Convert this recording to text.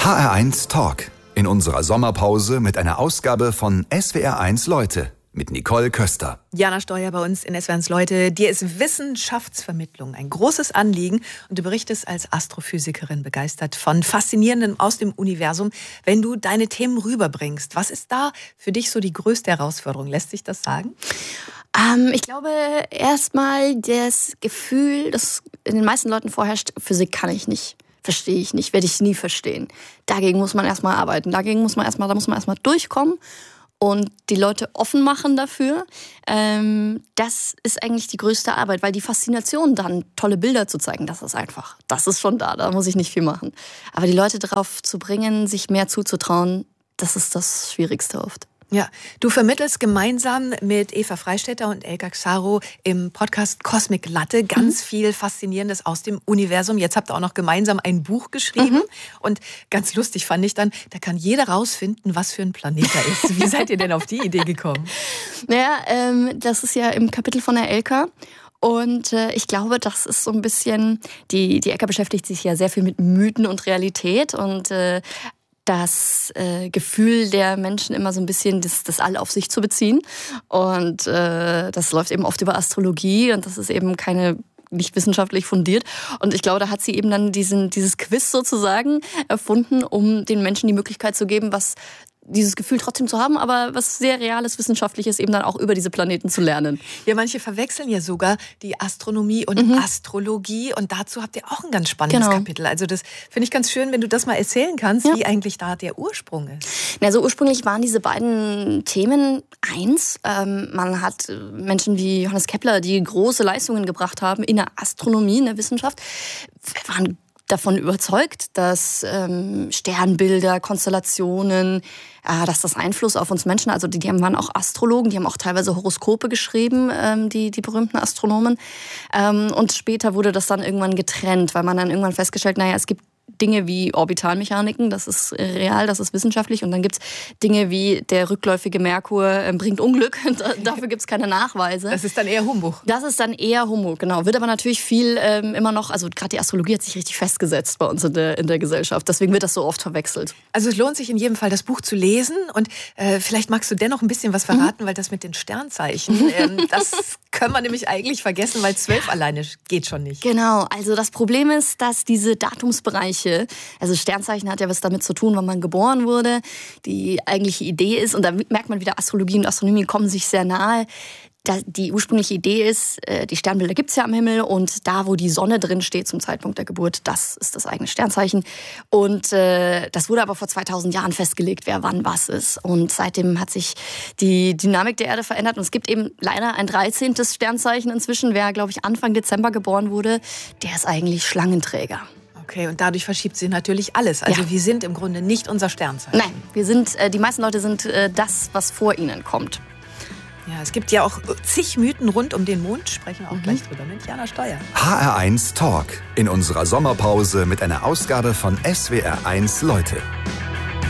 HR1 Talk. In unserer Sommerpause mit einer Ausgabe von SWR1 Leute mit Nicole Köster. Jana Steuer bei uns in SWR1 Leute. Dir ist Wissenschaftsvermittlung ein großes Anliegen und du berichtest als Astrophysikerin begeistert von Faszinierendem aus dem Universum, wenn du deine Themen rüberbringst. Was ist da für dich so die größte Herausforderung? Lässt sich das sagen? Ich glaube erstmal das Gefühl, das in den meisten Leuten vorherrscht, Physik kann ich nicht. Verstehe ich nicht, werde ich nie verstehen. Dagegen muss man erstmal arbeiten, da muss man erstmal durchkommen und die Leute offen machen dafür. Das ist eigentlich die größte Arbeit, weil die Faszination dann, tolle Bilder zu zeigen, das ist schon da muss ich nicht viel machen. Aber die Leute darauf zu bringen, sich mehr zuzutrauen, das ist das Schwierigste oft. Ja, du vermittelst gemeinsam mit Eva Freistetter und Elka Xaro im Podcast Cosmic Latte ganz viel Faszinierendes aus dem Universum. Jetzt habt ihr auch noch gemeinsam ein Buch geschrieben. Und ganz lustig fand ich dann, da kann jeder rausfinden, was für ein Planet er ist. Wie seid ihr denn auf die Idee gekommen? Naja, das ist ja im Kapitel von der Elka. Und ich glaube, das ist so ein bisschen, die Elka beschäftigt sich ja sehr viel mit Mythen und Realität und das Gefühl der Menschen immer so ein bisschen das All auf sich zu beziehen. Und das läuft eben oft über Astrologie und das ist eben nicht wissenschaftlich fundiert. Und ich glaube, da hat sie eben dann dieses Quiz sozusagen erfunden, um den Menschen die Möglichkeit zu geben, dieses Gefühl trotzdem zu haben, aber was sehr Reales, Wissenschaftliches eben dann auch über diese Planeten zu lernen. Ja, manche verwechseln ja sogar die Astronomie und Astrologie und dazu habt ihr auch ein ganz spannendes Kapitel. Also das finde ich ganz schön, wenn du das mal erzählen kannst, wie eigentlich da der Ursprung ist. Also ursprünglich waren diese beiden Themen eins. Man hat Menschen wie Johannes Kepler, die große Leistungen gebracht haben in der Astronomie, in der Wissenschaft, waren davon überzeugt, dass Sternbilder, Konstellationen, dass das Einfluss auf uns Menschen, also die waren auch Astrologen, die haben auch teilweise Horoskope geschrieben, die berühmten Astronomen. Und später wurde das dann irgendwann getrennt, weil man dann irgendwann festgestellt, es gibt Dinge wie Orbitalmechaniken, das ist real, das ist wissenschaftlich. Und dann gibt es Dinge wie der rückläufige Merkur bringt Unglück. Dafür gibt es keine Nachweise. Das ist dann eher Humbug. Das ist dann eher Humbug, genau. Wird aber natürlich viel immer noch, also gerade die Astrologie hat sich richtig festgesetzt bei uns in der Gesellschaft. Deswegen wird das so oft verwechselt. Also es lohnt sich in jedem Fall, das Buch zu lesen. Und vielleicht magst du dennoch ein bisschen was verraten, weil das mit den Sternzeichen, das können wir nämlich eigentlich vergessen, weil 12 alleine geht schon nicht. Genau, also das Problem ist, dass diese Datumsbereiche, also Sternzeichen hat ja was damit zu tun, wann man geboren wurde. Die eigentliche Idee ist, und da merkt man wieder, Astrologie und Astronomie kommen sich sehr nahe. Die ursprüngliche Idee ist, die Sternbilder gibt es ja am Himmel und da, wo die Sonne drin steht zum Zeitpunkt der Geburt, das ist das eigene Sternzeichen. Und das wurde aber vor 2000 Jahren festgelegt, wer wann was ist. Und seitdem hat sich die Dynamik der Erde verändert und es gibt eben leider ein 13. Sternzeichen inzwischen. Wer, glaube ich, Anfang Dezember geboren wurde, der ist eigentlich Schlangenträger. Okay, und dadurch verschiebt sich natürlich alles. Also wir sind im Grunde nicht unser Sternzeichen. Nein, die meisten Leute sind das, was vor ihnen kommt. Ja, es gibt ja auch zig Mythen rund um den Mond. Sprechen wir auch gleich drüber mit Jana Steuer. HR1 Talk. In unserer Sommerpause mit einer Ausgabe von SWR1 Leute.